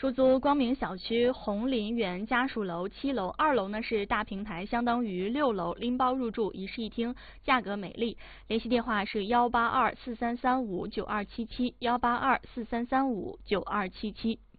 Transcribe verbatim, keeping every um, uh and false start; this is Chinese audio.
出租光明小区红林园家属楼七楼，二楼呢是大平台，相当于六楼，拎包入住，一室一厅，价格美丽。联系电话是幺八二四三三五九二七七，幺八二四三三五九二七七。